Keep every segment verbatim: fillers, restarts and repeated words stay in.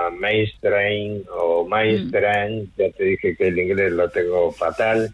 mainstream o mainstream, mm. ya te dije que el inglés lo tengo fatal,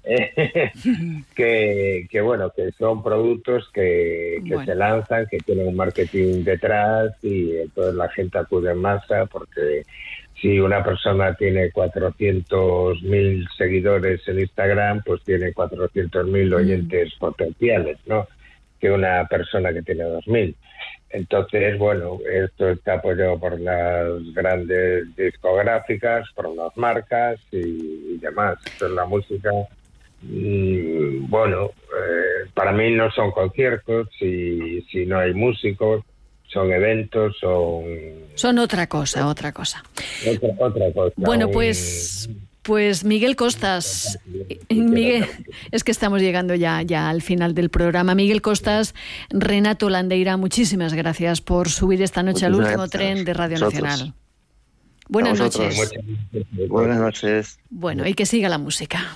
que, que bueno, que son productos que, que bueno. se lanzan, que tienen un marketing detrás y entonces la gente acude en masa porque si una persona tiene cuatrocientos mil seguidores en Instagram, pues tiene cuatrocientos mil oyentes mm. potenciales, ¿no? Que una persona que tiene dos mil. Entonces, bueno, esto está apoyado por las grandes discográficas, por las marcas y, y demás. Esto es la música. Y, bueno, eh, para mí no son conciertos si, si no hay músicos. Son eventos, son... Son otra cosa, otra cosa. Otra, otra cosa. Bueno, pues... Pues Miguel Costas, Miguel, es que estamos llegando ya, ya al final del programa. Miguel Costas, Renato Landeira, muchísimas gracias por subir esta noche al último tren de Radio Nacional. Buenas noches. Buenas noches. Bueno, y que siga la música.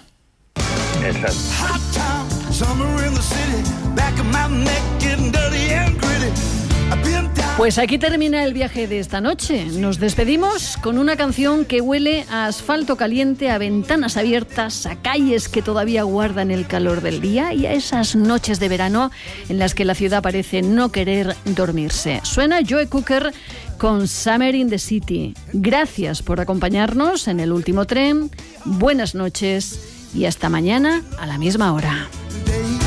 Pues aquí termina el viaje de esta noche. Nos despedimos con una canción que huele a asfalto caliente, a ventanas abiertas, a calles que todavía guardan el calor del día y a esas noches de verano en las que la ciudad parece no querer dormirse. Suena Joe Cocker con Summer in the City. Gracias por acompañarnos en el último tren. Buenas noches y hasta mañana a la misma hora.